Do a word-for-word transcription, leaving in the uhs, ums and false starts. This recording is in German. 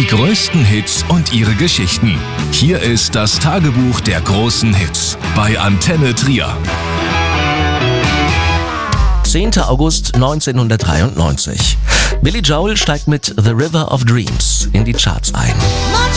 größten Hits und ihre Geschichten. Hier ist das Tagebuch der großen Hits bei Antenne Trier. zehnter August neunzehnhundertdreiundneunzig. Billy Joel steigt mit The River of Dreams in die Charts ein.